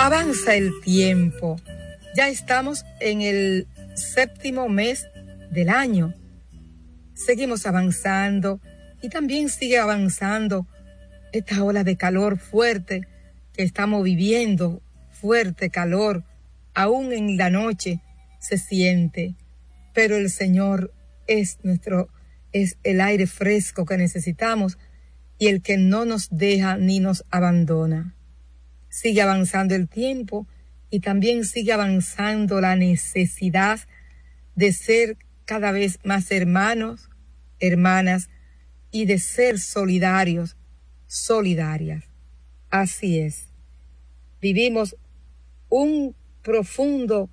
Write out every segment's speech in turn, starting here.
Avanza el tiempo. Ya estamos en el 7º mes del año. Seguimos avanzando y también sigue avanzando esta ola de calor fuerte que estamos viviendo. Fuerte calor, aún en la noche se siente, pero el Señor es el aire fresco que necesitamos y el que no nos deja ni nos abandona. Sigue avanzando el tiempo y también sigue avanzando la necesidad de ser cada vez más hermanos, hermanas y de ser solidarios, solidarias. Así es. Vivimos un profundo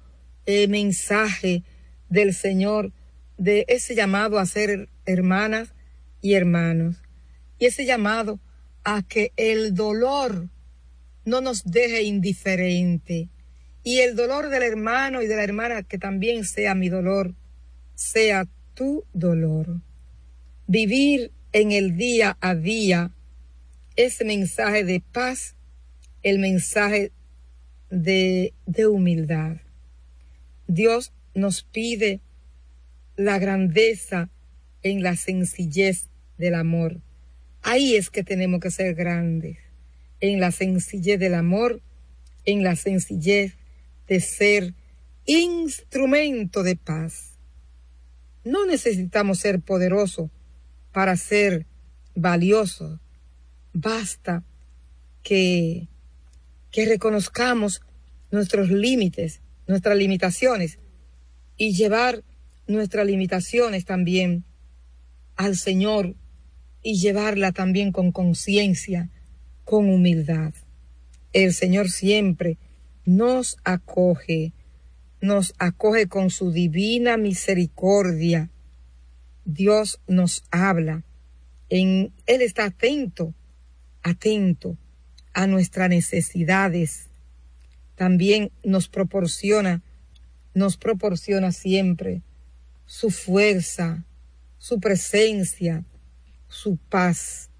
mensaje del Señor, de ese llamado a ser hermanas y hermanos, y ese llamado a que el dolor no nos deje indiferente, y el dolor del hermano y de la hermana que también sea mi dolor, sea tu dolor. Vivir en el día a día ese mensaje de paz, el mensaje de humildad. Dios nos pide la grandeza en la sencillez del amor. Ahí es que tenemos que ser grandes, en la sencillez del amor, en la sencillez de ser instrumento de paz. No necesitamos ser poderosos para ser valiosos. Basta que reconozcamos nuestros límites, nuestras limitaciones, y llevar nuestras limitaciones también al Señor y llevarla también con conciencia, con humildad. El Señor siempre nos acoge con su divina misericordia. Dios nos habla, Él está atento a nuestras necesidades. También nos proporciona siempre su fuerza, su presencia, su paz.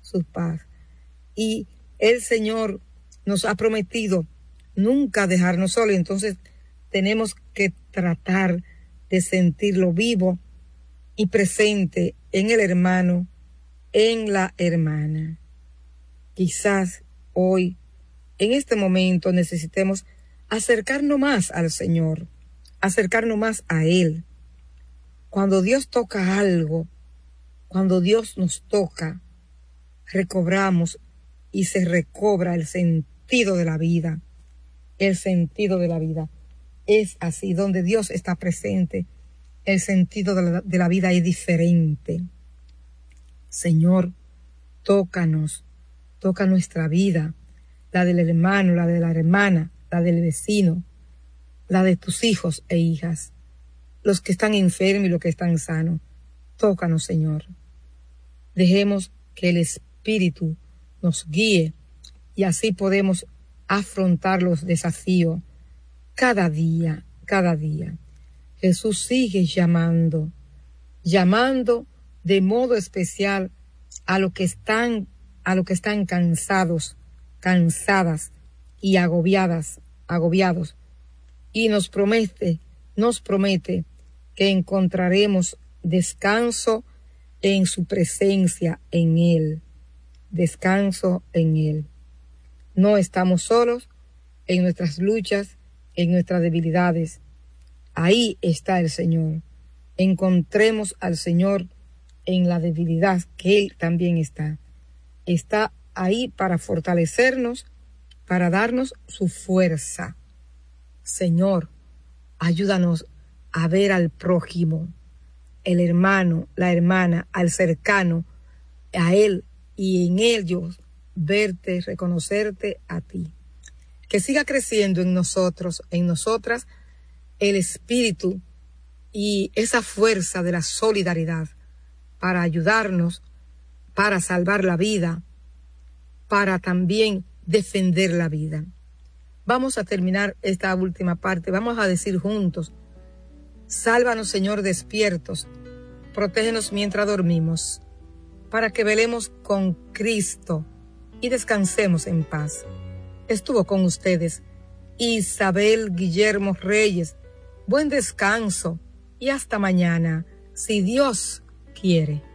Y el Señor nos ha prometido nunca dejarnos solos. Entonces tenemos que tratar de sentirlo vivo y presente en el hermano, en la hermana. Quizás hoy, en este momento, necesitemos acercarnos más al Señor, acercarnos más a Él. Cuando Dios toca algo, cuando Dios nos toca, recobramos y se recobra el sentido de la vida. El sentido de la vida es así, donde Dios está presente, el sentido de la vida es diferente. Señor, tócanos, toca nuestra vida, la del hermano, la de la hermana, la del vecino, la de tus hijos e hijas, los que están enfermos y los que están sanos. Tócanos, Señor. Dejemos que el Espíritu nos guíe y así podemos afrontar los desafíos cada día. Jesús sigue llamando de modo especial a los que están cansados, cansadas y agobiados, y nos promete que encontraremos descanso en su presencia, en Él. Descanso en Él. No estamos solos en nuestras luchas, en nuestras debilidades. Ahí está el Señor. Encontremos al Señor en la debilidad que Él también está. Está ahí para fortalecernos, para darnos su fuerza. Señor, ayúdanos a ver al prójimo, el hermano, la hermana, al cercano, a Él, y en ellos verte, reconocerte a ti. Que siga creciendo en nosotros, en nosotras, el espíritu y esa fuerza de la solidaridad para ayudarnos, para salvar la vida, para también defender la vida. Vamos a terminar esta última parte. Vamos a decir juntos: sálvanos, Señor, despiertos, protégenos mientras dormimos, para que velemos con Cristo y descansemos en paz. Estuvo con ustedes Isabel Guillermo Reyes. Buen descanso y hasta mañana, si Dios quiere.